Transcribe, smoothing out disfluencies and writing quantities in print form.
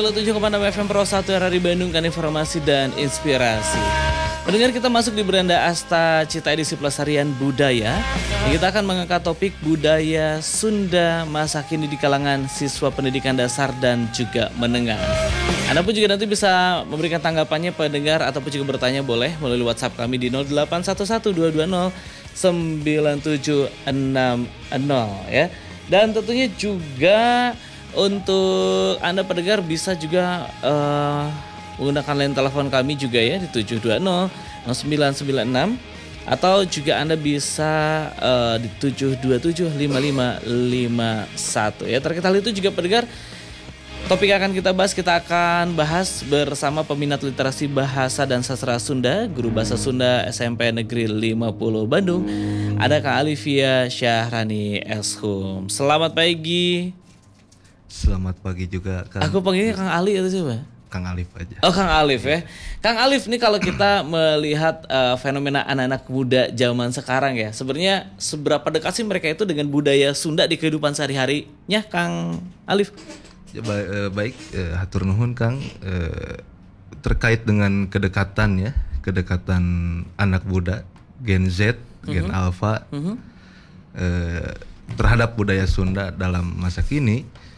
97,6 FM Pro 1 RRI Bandung kan informasi dan inspirasi. Pendengar, kita masuk di Beranda Asta Cita edisi Pelestarian Budaya. Kita akan mengangkat topik budaya Sunda masa kini di kalangan siswa pendidikan dasar dan juga menengah. Anda pun juga nanti bisa memberikan tanggapannya pendengar ataupun juga bertanya boleh melalui WhatsApp kami di 081122097660 ya. Dan tentunya juga untuk Anda pendengar bisa juga menggunakan line telepon kami juga ya di 7200996 atau juga Anda bisa di 7275551 ya. Terkait hal itu juga pendengar, topik yang akan kita bahas bersama peminat literasi bahasa dan sastra Sunda, Guru Bahasa Sunda SMP Negeri 50 Bandung. Ada Kang Alivia Syahrani Eshum. Selamat pagi. Selamat pagi juga Kang. Aku panggilnya Kang Ali atau siapa? Kang Alif aja. Oh, Kang Alif ya. Kang Alif nih, kalau kita melihat fenomena anak-anak muda zaman sekarang ya, sebenarnya seberapa dekat sih mereka itu dengan budaya Sunda di kehidupan sehari-harinya, Kang Alif? Ya, baik, hatur nuhun Kang. Terkait dengan kedekatan anak muda, Gen Z, Gen Alpha terhadap budaya Sunda dalam masa kini.